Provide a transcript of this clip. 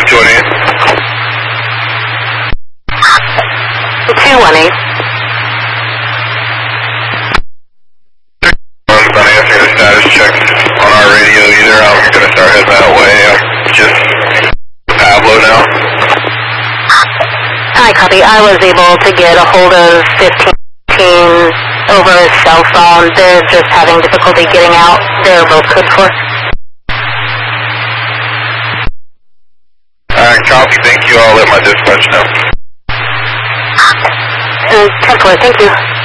218. 218. I'm not answering the status check on our radio either. I'm going to start heading that way. I'm just Pablo now. Hi, copy. I was able to get a hold of 15 over his cell phone. They're just having difficulty getting out. They're both code 4. Alright, copy. Thank you. I'll let my dispatch know. 10-4, thank you.